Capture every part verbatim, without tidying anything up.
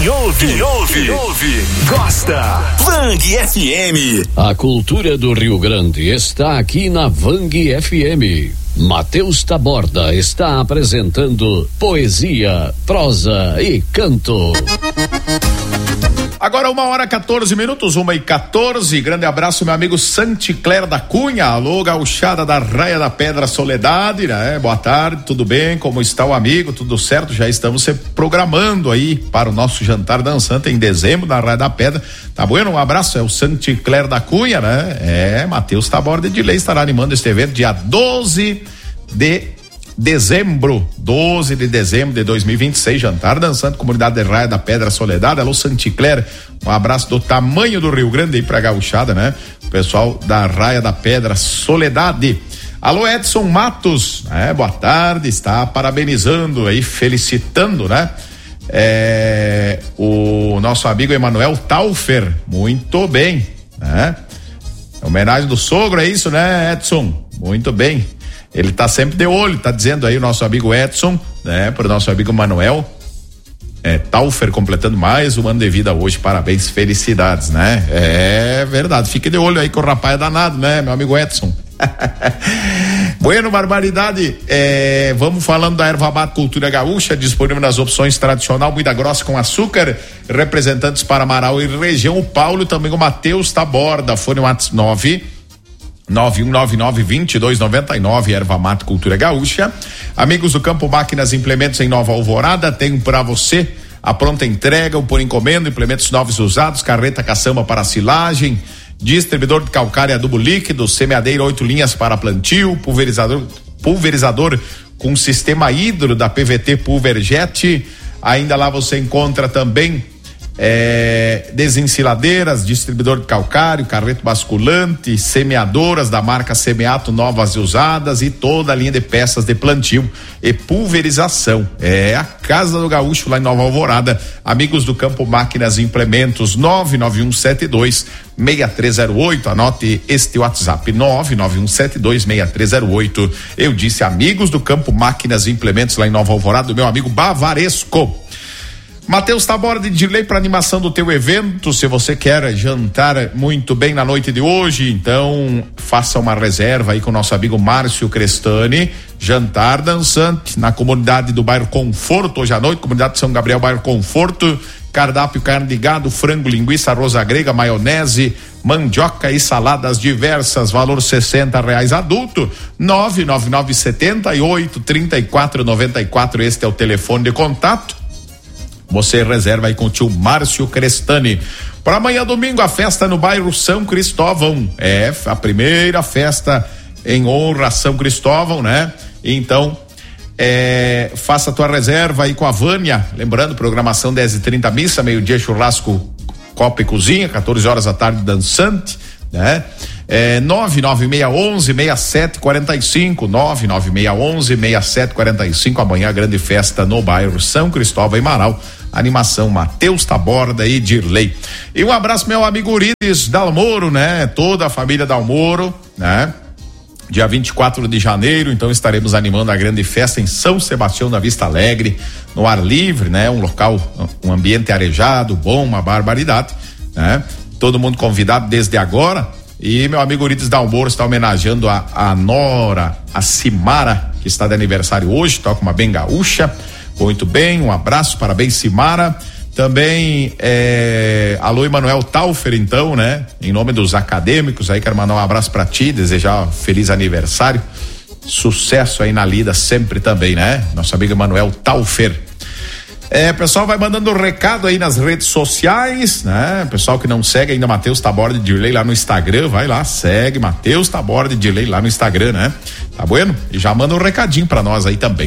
Quem ouve, Quem ouve, Quem ouve, gosta. Vang F M. A cultura do Rio Grande está aqui na Vang F M. Matheus Taborda está apresentando poesia, prosa e canto. Agora uma hora quatorze minutos, uma e quatorze. Grande abraço, meu amigo Santicler da Cunha. Alô, gauchada da Raia da Pedra Soledade, né? Boa tarde, tudo bem? Como está o amigo? Tudo certo? Já estamos se programando aí para o nosso jantar dançante em dezembro na Raia da Pedra. Tá bueno? Um abraço, é o Santicler da Cunha, né? É, Matheus Taborda de Lei estará animando este evento dia doze de dezembro, doze de dezembro de dois mil e vinte e seis, jantar dançante, comunidade de Raia da Pedra Soledade. Alô, Santicler, um abraço do tamanho do Rio Grande aí pra gauchada, né? O pessoal da Raia da Pedra Soledade. Alô, Edson Matos, né? Boa tarde, está parabenizando aí, felicitando, né? É, o nosso amigo Emanuel Taufer, muito bem, né? Homenagem do sogro, é isso, né, Edson? Muito bem. Ele tá sempre de olho, tá dizendo aí o nosso amigo Edson, né? Pro nosso amigo Manuel, é, Taufer completando mais um ano de vida hoje, parabéns, felicidades, né? É verdade, fique de olho aí que o rapaz é danado, né, meu amigo Edson? Bueno, barbaridade, é, vamos falando da erva mate cultura gaúcha, disponível nas opções tradicional, moída grossa com açúcar, representantes para Amaral e região, o Paulo, também o Matheus Taborda, fone WhatsApp nove nove um nove nove, dois dois nove nove, erva mate cultura gaúcha. Amigos do Campo Máquinas Implementos em Nova Alvorada, tem para você a pronta entrega, o por encomenda, implementos novos e usados, carreta caçamba para silagem, distribuidor de calcário adubo líquido, semeadeira oito linhas para plantio, pulverizador pulverizador com sistema hidro da P V T Pulverjet. Ainda lá você encontra também É, desensiladeiras, distribuidor de calcário, carreto basculante, semeadoras da marca Semeato novas e usadas e toda a linha de peças de plantio e pulverização. É a Casa do Gaúcho lá em Nova Alvorada. Amigos do Campo Máquinas e Implementos, nove nove um sete dois seis três zero oito, anote este WhatsApp, nove nove um sete dois seis três zero oito. Eu disse amigos do Campo Máquinas e Implementos lá em Nova Alvorada, do meu amigo Bavaresco. Matheus Taborda de Dirley para animação do teu evento. Se você quer jantar muito bem na noite de hoje, então faça uma reserva aí com o nosso amigo Márcio Crestani. Jantar dançante na comunidade do bairro Conforto hoje à noite, comunidade de São Gabriel, bairro Conforto. Cardápio: carne de gado, frango, linguiça, arroz grega, maionese, mandioca e saladas diversas, valor sessenta reais adulto. Nove nove nove setenta e oito trinta e quatro noventa e quatro, este é o telefone de contato. Você reserva aí com o tio Márcio Crestani. Para amanhã, domingo, a festa no bairro São Cristóvão. É a primeira festa em honra a São Cristóvão, né? Então, é, faça a tua reserva aí com a Vânia. Lembrando, programação dez e trinta missa, meio-dia churrasco, copa e cozinha, quatorze horas da tarde dançante, né? É, nove nove seis onze, seis sete quatro cinco, nove nove seis onze, seis sete quatro cinco. Amanhã, grande festa no bairro São Cristóvão e Amaral. Animação Matheus Taborda e Dirley. E um abraço, meu amigo Urides Dalmoro, né? Toda a família Dalmoro, né? Dia vinte e quatro de janeiro, então estaremos animando a grande festa em São Sebastião da Vista Alegre, no ar livre, né? Um local, um ambiente arejado, bom, uma barbaridade, né? Todo mundo convidado desde agora. E meu amigo Urides Dalmoro está homenageando a, a Nora, a Simara, que está de aniversário hoje, toca uma bem gaúcha. Muito bem, um abraço, parabéns, Simara. Também, é, alô, Emanuel Taufer, então, né? Em nome dos acadêmicos, aí quero mandar um abraço pra ti, desejar um feliz aniversário, sucesso aí na lida sempre também, né? Nosso amigo Emanuel Taufer. É, pessoal, vai mandando recado aí nas redes sociais, né? Pessoal que não segue ainda Matheus Taborda de Dirley lá no Instagram, vai lá, segue Matheus Taborda de Dirley lá no Instagram, né? Tá bueno? E já manda um recadinho pra nós aí também.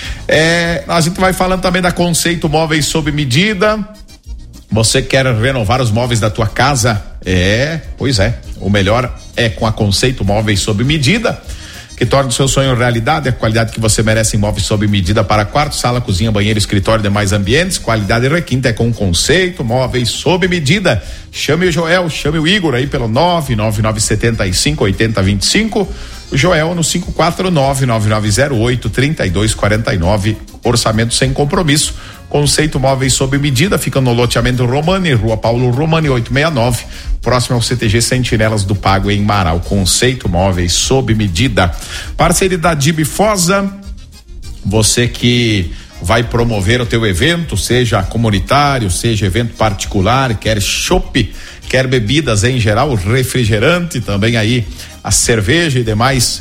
É, a gente vai falando também da Conceito Móveis sob medida. Você quer renovar os móveis da tua casa? É, pois é. O melhor é com a Conceito Móveis sob medida, que torna o seu sonho realidade, a qualidade que você merece em móveis sob medida para quarto, sala, cozinha, banheiro, escritório e demais ambientes. Qualidade requinte é com Conceito Móveis sob medida. Chame o Joel, chame o Igor aí pelo nove nove nove sete cinco oito zero dois cinco. O Joel no cinco quatro nove nove nove zero oito três dois quatro nove. Orçamento sem compromisso. Conceito Móveis sob medida, fica no loteamento Romani, Rua Paulo Romani oitocentos e sessenta e nove, próximo ao C T G Sentinelas do Pago em Marau. Conceito Móveis sob medida. Parceria da Dib Fosa, você que vai promover o teu evento, seja comunitário, seja evento particular, quer chopp, quer bebidas em geral, refrigerante, também aí a cerveja e demais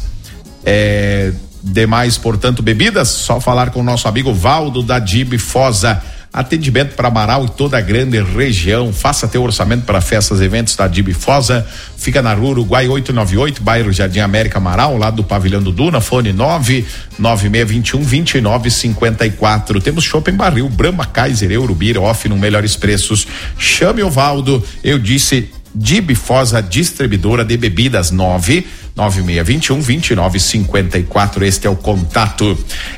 é, demais, portanto, bebidas, só falar com o nosso amigo Valdo da Dib Fosa. Atendimento para Marau e toda a grande região. Faça teu orçamento para festas e eventos da Dib Fosa. Fica na Rua Uruguai oitocentos e noventa e oito, bairro Jardim América, Marau, ao lado do Pavilhão do Duna. Fone nove nove seis dois um, dois nove cinco quatro. Temos chopp em barril, Brahma, Kaiser, Eurobir, off no melhores preços. Chame o Valdo. Eu disse Dib Fosa, distribuidora de bebidas. Nove nove seis dois um, dois nove cinco quatro. Este é o contato.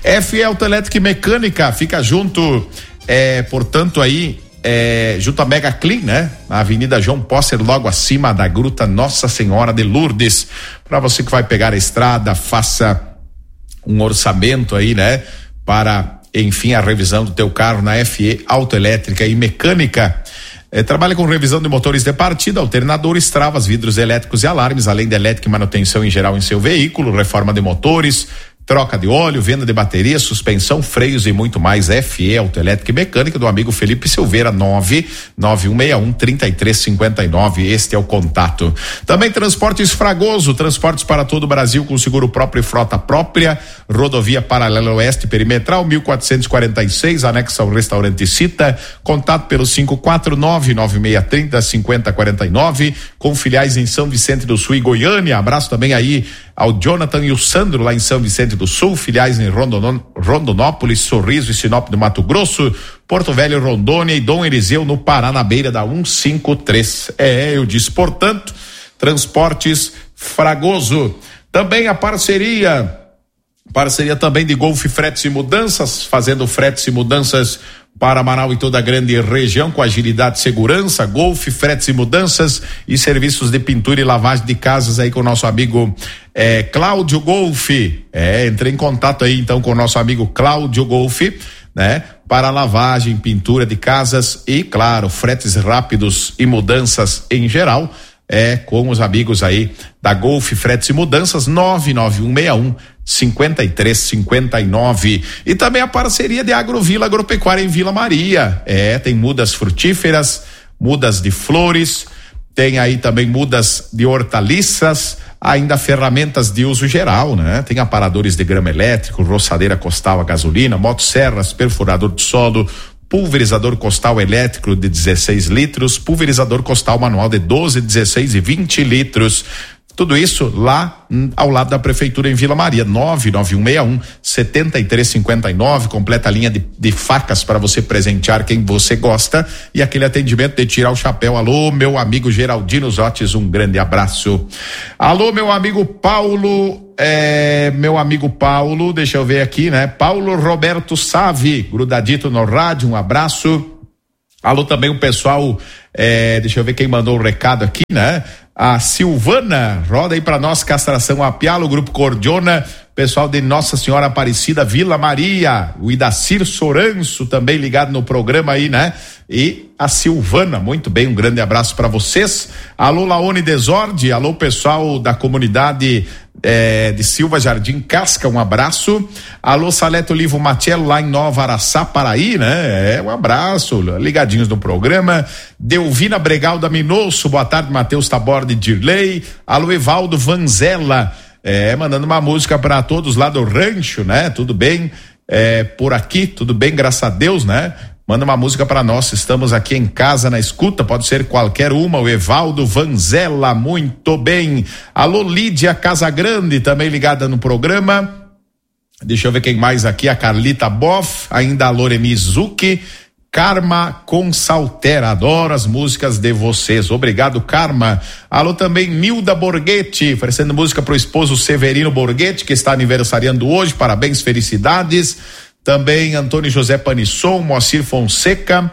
F Autoelétrica e Mecânica, fica junto. É, portanto, aí, é, junto a Mega Clean, né? Na Avenida João Posser, logo acima da Gruta Nossa Senhora de Lourdes. Para você que vai pegar a estrada, faça um orçamento aí, né? Para, enfim, a revisão do teu carro na F E Autoelétrica e Mecânica. É, trabalha com revisão de motores de partida, alternadores, travas, vidros elétricos e alarmes, além de elétrica e manutenção em geral em seu veículo, reforma de motores, troca de óleo, venda de bateria, suspensão, freios e muito mais. F E Autoelétrica e Mecânica, do amigo Felipe Silveira. Nove nove um seis um, três três cinco nove. Este é o contato. Também Transportes Fragoso, transportes para todo o Brasil com seguro próprio e frota própria. Rodovia Paralela Oeste Perimetral mil quatrocentos e quarenta e seis, anexo ao restaurante Cita. Contato pelo cinco quatro nove nove seis três zero cinco zero quatro nove, com filiais em São Vicente do Sul e Goiânia. Abraço também aí ao Jonathan e o Sandro lá em São Vicente do Sul, filiais em Rondon, Rondonópolis, Sorriso e Sinop do Mato Grosso, Porto Velho, Rondônia e Dom Eliseu no Pará, na beira da cento e cinquenta e três. É, eu disse, portanto, Transportes Fragoso. Também a parceria, parceria também de Golf Fretes e Mudanças, fazendo fretes e mudanças para Manaus e toda a grande região com agilidade e segurança. Golf, fretes e mudanças e serviços de pintura e lavagem de casas aí com o nosso amigo é, Cláudio Golf. É, entrei em contato aí então com o nosso amigo Cláudio Golf, né? Para lavagem, pintura de casas e, claro, fretes rápidos e mudanças em geral. É com os amigos aí da Golf Fretes e Mudanças. Nove nove um seis um, cinco três cinco nove. E também a parceria de Agrovila Agropecuária em Vila Maria. É, tem mudas frutíferas, mudas de flores, tem aí também mudas de hortaliças, ainda ferramentas de uso geral, né? Tem aparadores de grama elétrico, roçadeira costal a gasolina, motosserras, perfurador de solo, pulverizador costal elétrico de dezesseis litros, pulverizador costal manual de doze, dezesseis e vinte litros. Tudo isso lá hum, ao lado da prefeitura em Vila Maria. Nove nove um seis um, sete três cinco nove, completa a linha de, de facas para você presentear quem você gosta e aquele atendimento de tirar o chapéu. Alô, meu amigo Geraldino Zotes, um grande abraço. Alô, meu amigo Paulo, é, meu amigo Paulo, deixa eu ver aqui, né? Paulo Roberto Savi, grudadito no rádio, um abraço. Alô, também o pessoal, é, deixa eu ver quem mandou o recado aqui, né? A Silvana, roda aí pra nós, Castração Apialo, Grupo Cordiona, pessoal de Nossa Senhora Aparecida, Vila Maria, o Idacir Soranço também ligado no programa aí, né? E a Silvana, muito bem, um grande abraço para vocês. Alô, Laone Desorde, alô, pessoal da comunidade É, de Silva Jardim Casca, um abraço. Alô, Saleto Olivo Matiello, lá em Nova Araçá, Paraí, né? É, um abraço, ligadinhos no programa. Delvina Bregal da Minosso, boa tarde, Matheus Taborda e Dirley. Alô, Evaldo Vanzella, é, mandando uma música para todos lá do rancho, né? Tudo bem, é, por aqui, tudo bem, graças a Deus, né? Manda uma música para nós, estamos aqui em casa na escuta, pode ser qualquer uma. O Evaldo Vanzella, muito bem. Alô, Lídia Casagrande, também ligada no programa. Deixa eu ver quem mais aqui, a Carlita Boff, ainda a Loremi Zucchi, Karma Consaltera, adoro as músicas de vocês, obrigado, Karma. Alô, também Nilda Borghetti, oferecendo música pro esposo Severino Borghetti, que está aniversariando hoje, parabéns, felicidades. Também Antônio José Panisson, Moacir Fonseca,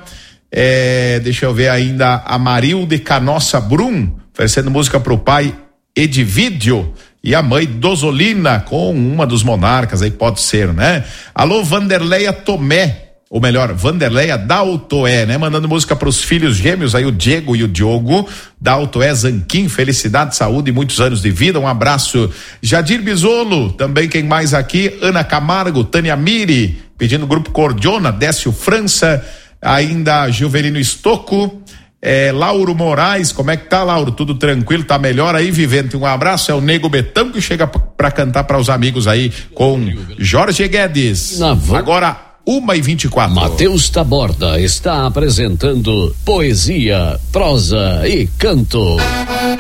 é, deixa eu ver ainda a Marilde Canossa Brum, oferecendo música pro pai Edivídio e a mãe Dozolina, com uma dos monarcas aí, pode ser, né? Alô, Vanderleia Tomé, ou melhor, Vanderleia Daltoé, né? Mandando música pros filhos gêmeos aí, o Diego e o Diogo, Daltoé Zanquim, felicidade, saúde e muitos anos de vida, um abraço. Jadir Bisolo, também quem mais aqui, Ana Camargo, Tânia Miri, pedindo o grupo Cordiona, Décio França, ainda Gilvelino Estocco, é, Lauro Moraes, como é que tá, Lauro? Tudo tranquilo, tá melhor aí, Vivente? Um abraço, é o Nego Betão que chega pra cantar para os amigos aí com Jorge Guedes. Agora uma e vinte e quatro. Matheus Taborda está apresentando Poesia, Prosa e Canto.